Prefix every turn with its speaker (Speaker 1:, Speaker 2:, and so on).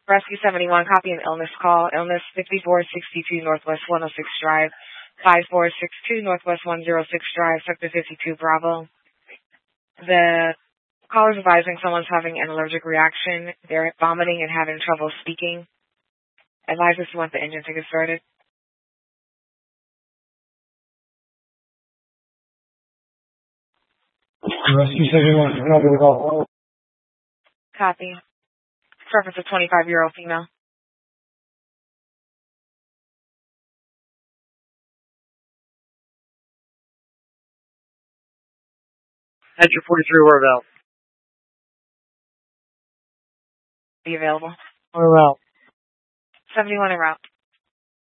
Speaker 1: Rescue 71, copy an illness call. Illness 5462 Northwest 106 Drive, 5462 Northwest 106 Drive, Sector 52 Bravo. The caller is advising someone's having an allergic reaction. They're vomiting and having trouble speaking. Advise us to want the engine to get started.
Speaker 2: Rescue 71, can I help you with all?
Speaker 1: Copy. Preference of 25-year-old female.
Speaker 2: Enter 43, we're about.
Speaker 1: Be available.
Speaker 2: We're about.
Speaker 1: 71 en route.